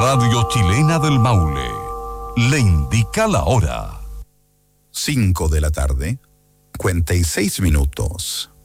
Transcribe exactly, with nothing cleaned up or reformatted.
Radio Chilena del Maule le indica la hora. Cinco de la tarde, cuarenta y seis minutos.